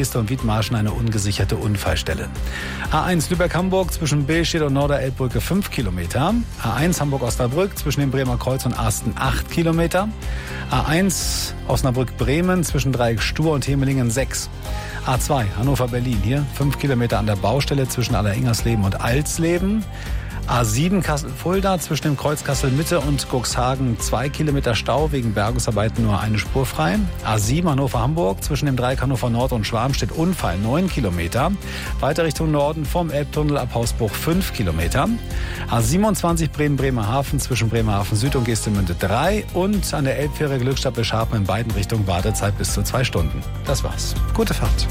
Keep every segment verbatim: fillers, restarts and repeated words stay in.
Trieste und Wiedmarschen eine ungesicherte Unfallstelle. A eins Lübeck-Hamburg zwischen Billstedt und Norderelbbrücke fünf Kilometer. A eins Hamburg-Osnabrück zwischen dem Bremer Kreuz und Asten acht Kilometer. A eins Osnabrück-Bremen zwischen Dreieck Stur und Hemelingen sechs. A zwei Hannover-Berlin hier fünf Kilometer an der Baustelle zwischen Alleringersleben und Alsleben. A sieben Kassel-Fulda zwischen dem Kreuz Kassel-Mitte und Cuxhagen zwei Kilometer Stau, wegen Bergungsarbeiten nur eine Spur frei. A sieben Hannover-Hamburg zwischen dem Dreieck Hannover Nord und Schwarmstedt Unfall neun Kilometer. Weiter Richtung Norden vom Elbtunnel ab Hausbruch fünf Kilometer. A siebenundzwanzig Bremen-Bremerhaven zwischen Bremerhaven Süd und Geestemünde drei. Und an der Elbfähre Glückstadt-Bescharpen in beiden Richtungen Wartezeit bis zu zwei Stunden. Das war's. Gute Fahrt.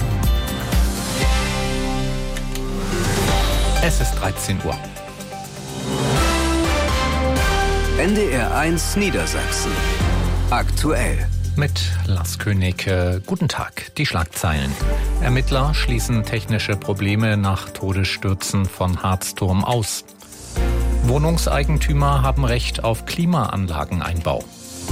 Es ist dreizehn Uhr. N D R eins Niedersachsen. Aktuell. Mit Lars König. Guten Tag. Die Schlagzeilen. Ermittler schließen technische Probleme nach Todesstürzen von Harzturm aus. Wohnungseigentümer haben Recht auf Klimaanlageneinbau.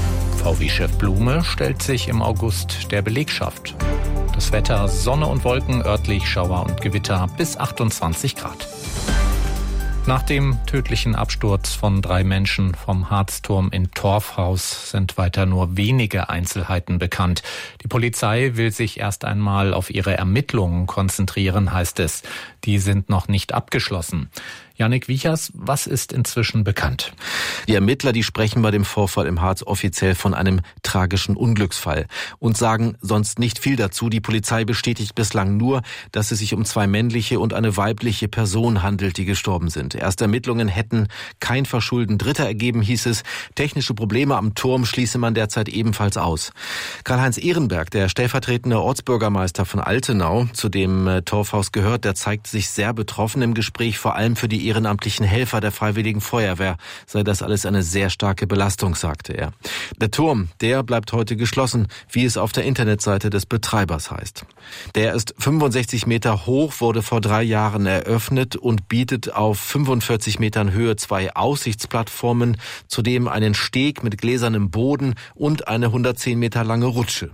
V W-Chef Blume stellt sich im August der Belegschaft. Das Wetter: Sonne und Wolken, örtlich Schauer und Gewitter bis achtundzwanzig Grad. Nach dem tödlichen Absturz von drei Menschen vom Harzturm in Torfhaus sind weiter nur wenige Einzelheiten bekannt. Die Polizei will sich erst einmal auf ihre Ermittlungen konzentrieren, heißt es. Die sind noch nicht abgeschlossen. Jannik Wiechers, was ist inzwischen bekannt? Die Ermittler, die sprechen bei dem Vorfall im Harz offiziell von einem tragischen Unglücksfall und sagen sonst nicht viel dazu. Die Polizei bestätigt bislang nur, dass es sich um zwei männliche und eine weibliche Person handelt, die gestorben sind. Erste Ermittlungen hätten kein Verschulden Dritter ergeben, hieß es. Technische Probleme am Turm schließe man derzeit ebenfalls aus. Karl-Heinz Ehrenberg, der stellvertretende Ortsbürgermeister von Altenau, zu dem äh, Torfhaus gehört, der zeigt sich sehr betroffen im Gespräch, vor allem für die ehrenamtlichen Helfer der Freiwilligen Feuerwehr sei das alles eine sehr starke Belastung, sagte er. Der Turm, der bleibt heute geschlossen, wie es auf der Internetseite des Betreibers heißt. Der ist fünfundsechzig Meter hoch, wurde vor drei Jahren eröffnet und bietet auf fünfundvierzig Metern Höhe zwei Aussichtsplattformen, zudem einen Steg mit gläsernem Boden und eine hundertzehn Meter lange Rutsche.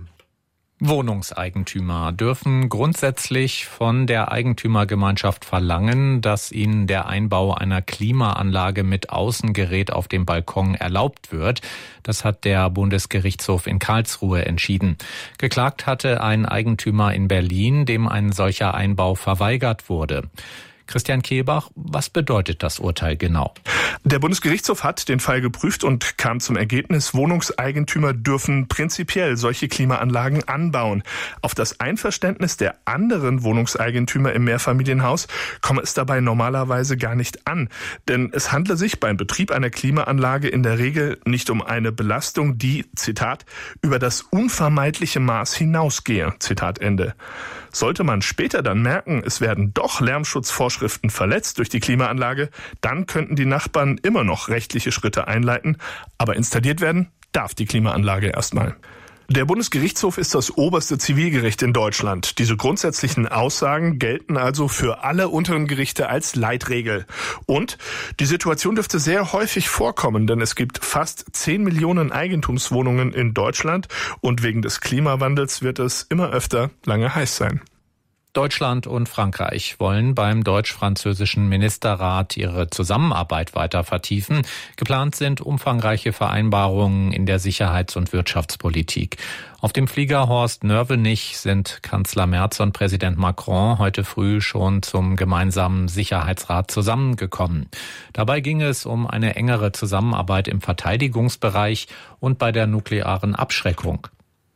Wohnungseigentümer dürfen grundsätzlich von der Eigentümergemeinschaft verlangen, dass ihnen der Einbau einer Klimaanlage mit Außengerät auf dem Balkon erlaubt wird. Das hat der Bundesgerichtshof in Karlsruhe entschieden. Geklagt hatte ein Eigentümer in Berlin, dem ein solcher Einbau verweigert wurde. Christian Kehlbach, was bedeutet das Urteil genau? Der Bundesgerichtshof hat den Fall geprüft und kam zum Ergebnis, Wohnungseigentümer dürfen prinzipiell solche Klimaanlagen anbauen. Auf das Einverständnis der anderen Wohnungseigentümer im Mehrfamilienhaus komme es dabei normalerweise gar nicht an. Denn es handle sich beim Betrieb einer Klimaanlage in der Regel nicht um eine Belastung, die, Zitat, über das unvermeidliche Maß hinausgehe, Zitat Ende. Sollte man später dann merken, es werden doch Lärmschutzvorschriften verletzt durch die Klimaanlage, dann könnten die Nachbarn immer noch rechtliche Schritte einleiten, aber installiert werden darf die Klimaanlage erstmal. Der Bundesgerichtshof ist das oberste Zivilgericht in Deutschland. Diese grundsätzlichen Aussagen gelten also für alle unteren Gerichte als Leitregel. Und die Situation dürfte sehr häufig vorkommen, denn es gibt fast zehn Millionen Eigentumswohnungen in Deutschland und wegen des Klimawandels wird es immer öfter lange heiß sein. Deutschland und Frankreich wollen beim deutsch-französischen Ministerrat ihre Zusammenarbeit weiter vertiefen. Geplant sind umfangreiche Vereinbarungen in der Sicherheits- und Wirtschaftspolitik. Auf dem Flieger Horst Nörvenich sind Kanzler Merz und Präsident Macron heute früh schon zum gemeinsamen Sicherheitsrat zusammengekommen. Dabei ging es um eine engere Zusammenarbeit im Verteidigungsbereich und bei der nuklearen Abschreckung.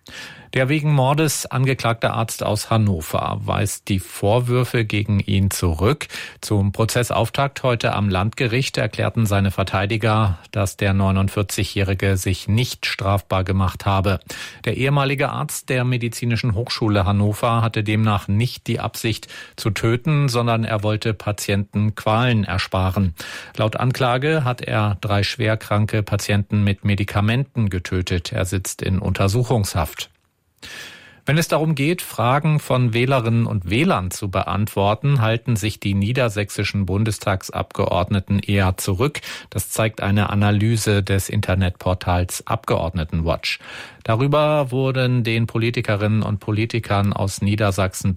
Der wegen Mordes angeklagte Arzt aus Hannover weist die Vorwürfe gegen ihn zurück. Zum Prozessauftakt heute am Landgericht erklärten seine Verteidiger, dass der neunundvierzigjährige sich nicht strafbar gemacht habe. Der ehemalige Arzt der Medizinischen Hochschule Hannover hatte demnach nicht die Absicht zu töten, sondern er wollte Patienten Qualen ersparen. Laut Anklage hat er drei schwerkranke Patienten mit Medikamenten getötet. Er sitzt in Untersuchungshaft. Wenn es darum geht, Fragen von Wählerinnen und Wählern zu beantworten, halten sich die niedersächsischen Bundestagsabgeordneten eher zurück. Das zeigt eine Analyse des Internetportals Abgeordnetenwatch. Darüber wurden den Politikerinnen und Politikern aus Niedersachsen